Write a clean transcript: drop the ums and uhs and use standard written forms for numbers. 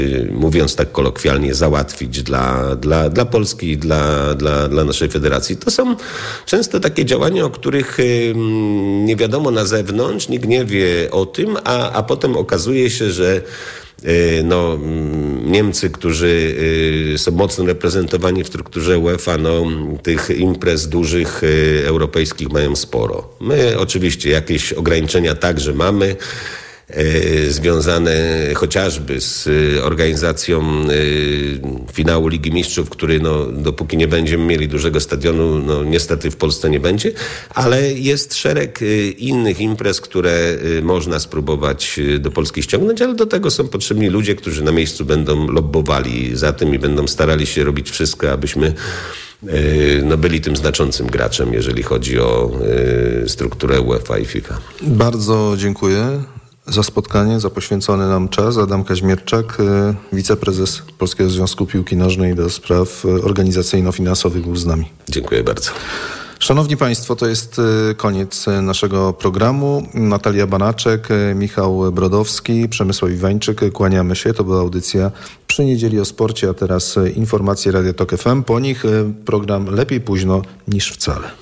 mówiąc tak kolokwialnie, załatwić dla Polski i dla naszej federacji. To są często takie działania, o których nie wiadomo na zewnątrz, nikt nie wie o tym, a potem okazuje się, że Niemcy, którzy są mocno reprezentowani w strukturze UEFA, tych imprez dużych europejskich mają sporo. My oczywiście jakieś ograniczenia także mamy, związane chociażby z organizacją finału Ligi Mistrzów, który dopóki nie będziemy mieli dużego stadionu, niestety w Polsce nie będzie, ale jest szereg innych imprez, które można spróbować do Polski ściągnąć, ale do tego są potrzebni ludzie, którzy na miejscu będą lobbowali za tym i będą starali się robić wszystko, abyśmy byli tym znaczącym graczem, jeżeli chodzi o strukturę UEFA i FIFA. Bardzo dziękuję za spotkanie, za poświęcony nam czas. Adam Kaźmierczak, wiceprezes Polskiego Związku Piłki Nożnej do spraw organizacyjno-finansowych, był z nami. Dziękuję bardzo. Szanowni Państwo, to jest koniec naszego programu. Natalia Banaczek, Michał Brodowski, Przemysław Iwańczyk. Kłaniamy się. To była audycja Przy Niedzieli o Sporcie, a teraz informacje Radia Tok FM. Po nich program Lepiej późno niż wcale.